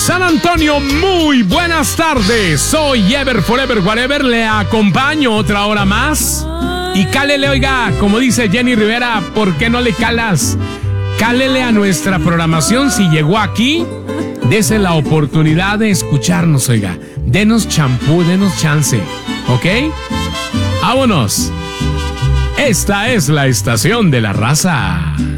San Antonio, muy buenas tardes. Soy Ever Forever Whatever. Le acompaño otra hora más. Y cálele, oiga, como dice Jenny Rivera, ¿por qué no le calas? Cálele a nuestra programación. Si llegó aquí, dese la oportunidad de escucharnos, oiga. Denos champú, denos chance, ¿ok? ¡Vámonos! Esta es la estación de la raza.